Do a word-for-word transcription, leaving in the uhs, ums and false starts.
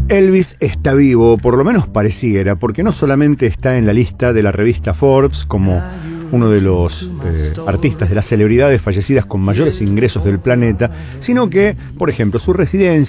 Elvis está vivo, por lo menos pareciera, porque no solamente está en la lista de la revista Forbes como uno de los eh, artistas, de las celebridades fallecidas con mayores ingresos del planeta, sino que, por ejemplo, su residencia